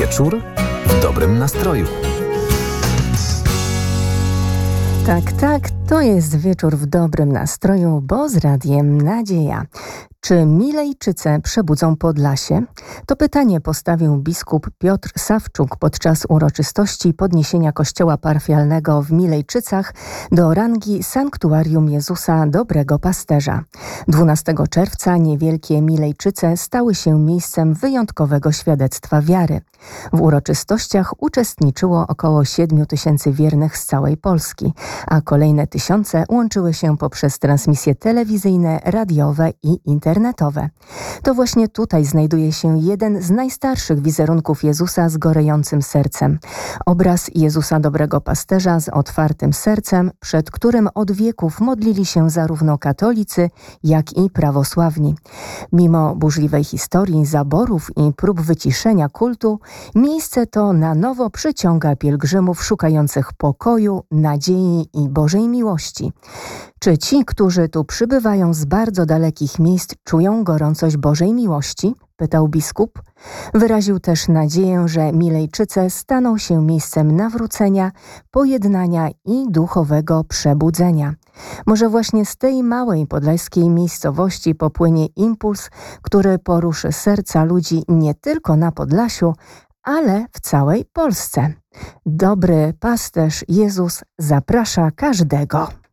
Wieczór w dobrym nastroju. Tak, to jest wieczór w dobrym nastroju, bo z Radiem Nadzieja. Czy Milejczyce przebudzą Podlasie? To pytanie postawił biskup Piotr Sawczuk podczas uroczystości podniesienia kościoła parafialnego w Milejczycach do rangi Sanktuarium Jezusa Dobrego Pasterza. 12 czerwca niewielkie Milejczyce stały się miejscem wyjątkowego świadectwa wiary. W uroczystościach uczestniczyło około 7 000 wiernych z całej Polski, a kolejne tysiące łączyły się poprzez transmisje telewizyjne, radiowe i internetowe. To właśnie tutaj znajduje się jeden z najstarszych wizerunków Jezusa z gorejącym sercem. Obraz Jezusa Dobrego Pasterza z otwartym sercem, przed którym od wieków modlili się zarówno katolicy, jak i prawosławni. Mimo burzliwej historii, zaborów i prób wyciszenia kultu, miejsce to na nowo przyciąga pielgrzymów szukających pokoju, nadziei i Bożej miłości. Czy ci, którzy tu przybywają z bardzo dalekich miejsc, czują gorącość Bożej miłości? Pytał biskup. Wyraził też nadzieję, że Milejczyce staną się miejscem nawrócenia, pojednania i duchowego przebudzenia. Może właśnie z tej małej podlaskiej miejscowości popłynie impuls, który poruszy serca ludzi nie tylko na Podlasiu, ale w całej Polsce. Dobry pasterz Jezus zaprasza każdego.